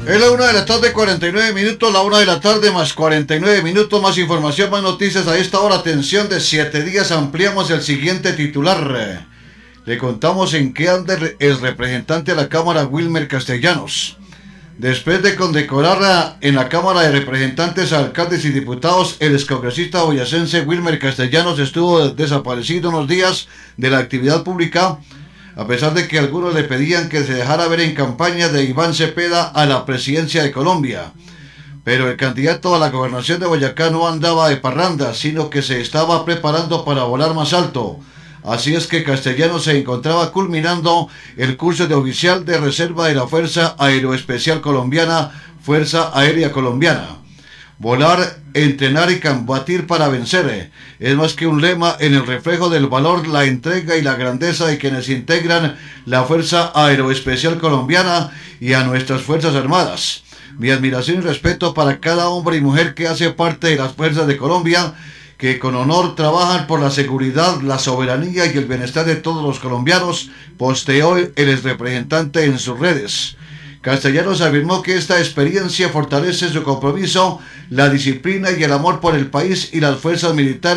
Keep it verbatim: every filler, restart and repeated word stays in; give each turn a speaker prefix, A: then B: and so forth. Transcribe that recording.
A: Es la una de la tarde, cuarenta y nueve minutos, la una de la tarde más cuarenta y nueve minutos, más información, más noticias a esta hora. Atención, de siete días ampliamos el siguiente titular. Le contamos en qué anda el representante de la Cámara, Wilmer Castellanos. Después de condecorar en la Cámara de Representantes a alcaldes y diputados, el excongresista boyacense Wilmer Castellanos estuvo desaparecido unos días de la actividad pública, a pesar de que algunos le pedían que se dejara ver en campaña de Iván Cepeda a la presidencia de Colombia. Pero el candidato a la gobernación de Boyacá no andaba de parranda, sino que se estaba preparando para volar más alto. Así es que Castellanos se encontraba culminando el curso de oficial de reserva de la Fuerza Aeroespecial Colombiana, Fuerza Aérea Colombiana. Volar, entrenar y combatir para vencer es más que un lema en el reflejo del valor, la entrega y la grandeza de quienes integran la Fuerza Aeroespecial Colombiana y a nuestras Fuerzas Armadas. Mi admiración y respeto para cada hombre y mujer que hace parte de las Fuerzas de Colombia, que con honor trabajan por la seguridad, la soberanía y el bienestar de todos los colombianos, posteó el exrepresentante en sus redes. Castellanos afirmó que esta experiencia fortalece su compromiso, la disciplina y el amor por el país y las fuerzas militares